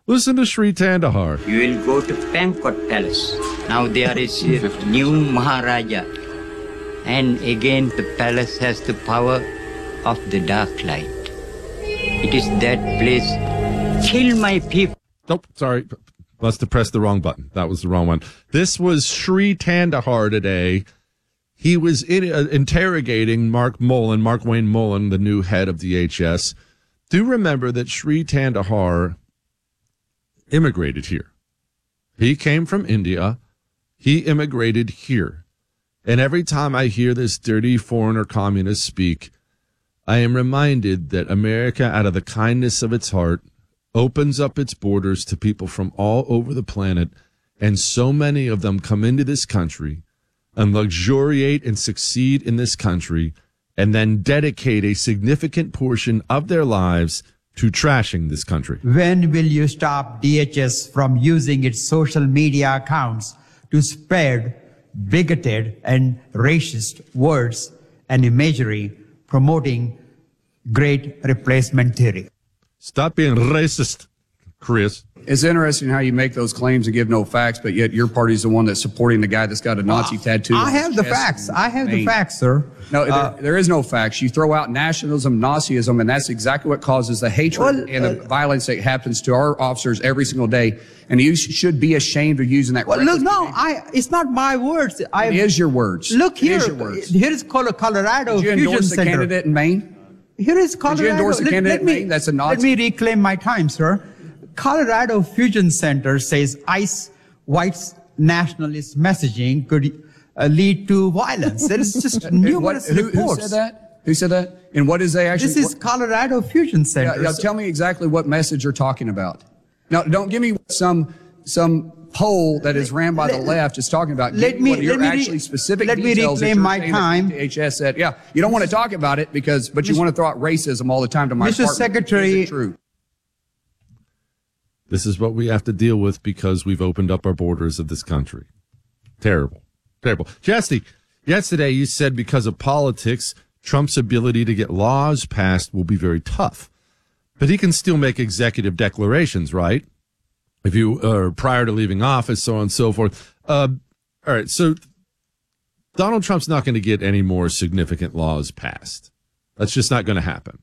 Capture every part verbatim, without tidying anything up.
Listen to Sri Tandahar. You will go to Pankot Palace. Now there is a new Maharaja. And again the palace has the power of the dark light. It is that place. Kill my people. Nope, sorry. Must have pressed the wrong button. That was the wrong one. This was Sri Tandahar today. He was in, uh, interrogating Mark Mullen, Mark Wayne Mullen, the new head of D H S. Do remember that Sri Tandahar immigrated here. He came from India. He immigrated here. And every time I hear this dirty foreigner communist speak, I am reminded that America, out of the kindness of its heart, opens up its borders to people from all over the planet, and so many of them come into this country and luxuriate and succeed in this country, and then dedicate a significant portion of their lives to trashing this country. When will you stop D H S from using its social media accounts to spread bigoted and racist words and imagery promoting great replacement theory? Stop being racist, Chris. It's interesting how you make those claims and give no facts, but yet your party's the one that's supporting the guy that's got a Nazi well, tattoo. I have the facts. I have the facts, sir. No, uh, there, there is no facts. You throw out nationalism, Nazism, and that's exactly what causes the hatred well, and the uh, violence that happens to our officers every single day. And you should be ashamed of using that. Well, look, no, I, it's not my words. I, it is your words. Look here. It is your words. Here is Colorado Did you Fusion endorse the Center. candidate in Maine? Here is Colorado. Did you endorse the let, candidate let me, in Maine? That's a Nazi. Let me reclaim my time, sir. Colorado Fusion Center says ICE white nationalist messaging could uh, lead to violence. There is just numerous what, who, reports. Who said that? Who said that? And what is they actually? This is what, Colorado Fusion Center. Yeah, yeah, tell me exactly what message you're talking about. Now, don't give me some some poll that is ran by let, the left is talking about. Let me, what your let me actually specific let me details reclaim my time. D H S said, yeah, you don't want to talk about it because, but you want to throw out racism all the time to my Mister Secretary. Is it true? This is what we have to deal with because we've opened up our borders of this country. Terrible. Terrible. Jesse, yesterday you said because of politics, Trump's ability to get laws passed will be very tough. But he can still make executive declarations, right? If you uh, prior to leaving office, so on and so forth. Uh, all right. So Donald Trump's not going to get any more significant laws passed. That's just not going to happen.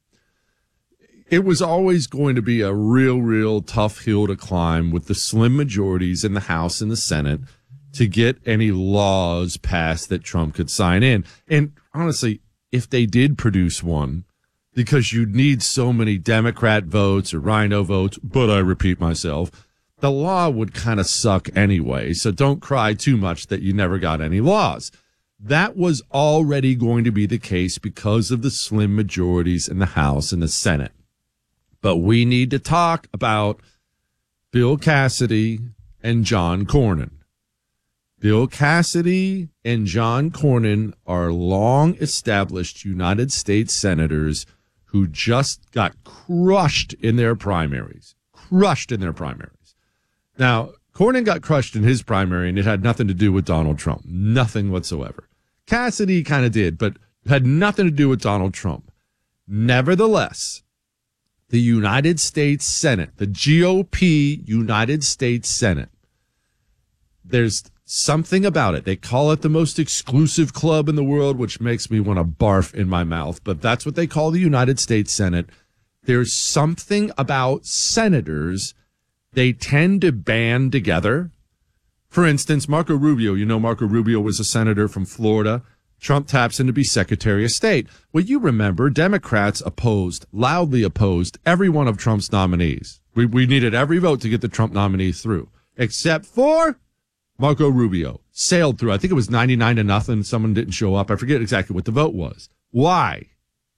It was always going to be a real, real tough hill to climb with the slim majorities in the House and the Senate to get any laws passed that Trump could sign in. And honestly, if they did produce one, because you'd need so many Democrat votes or Rhino votes, but I repeat myself, the law would kind of suck anyway. So don't cry too much that you never got any laws. That was already going to be the case because of the slim majorities in the House and the Senate. But we need to talk about Bill Cassidy and John Cornyn. Bill Cassidy and John Cornyn are long-established United States senators who just got crushed in their primaries. Crushed in their primaries. Now, Cornyn got crushed in his primary, and it had nothing to do with Donald Trump. Nothing whatsoever. Cassidy kind of did, but had nothing to do with Donald Trump. Nevertheless, the United States Senate, the G O P United States Senate, there's something about it. They call it the most exclusive club in the world, which makes me want to barf in my mouth, but that's what they call the United States Senate. There's something about senators. They tend to band together. For instance, Marco Rubio, you know, Marco Rubio was a senator from Florida. Trump taps in to be Secretary of State. Well, you remember Democrats opposed, loudly opposed every one of Trump's nominees. We, we needed every vote to get the Trump nominee through, except for Marco Rubio. Sailed through. I think it was ninety-nine to nothing. Someone didn't show up. I forget exactly what the vote was. Why?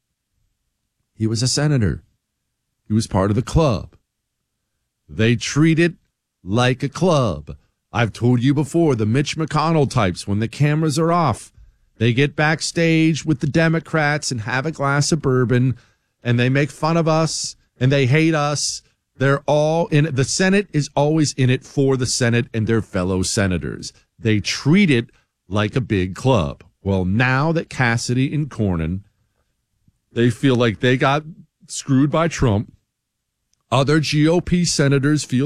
He was a senator. He was part of the club. They treat it like a club. I've told you before, the Mitch McConnell types, when the cameras are off, they get backstage with the Democrats and have a glass of bourbon, and they make fun of us, and they hate us. They're all in it. The Senate is always in it for the Senate and their fellow senators. They treat it like a big club. Well, now that Cassidy and Cornyn, they feel like they got screwed by Trump, other G O P senators feel